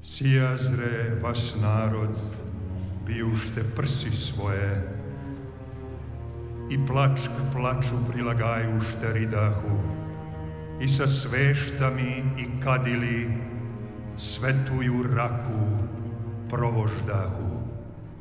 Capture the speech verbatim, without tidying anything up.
Sijazre vas narod, bijušte prsi svoje, i plač k plaču prilagajušte ridahu, i sa sveštami i kadili svetuju raku provoždahu.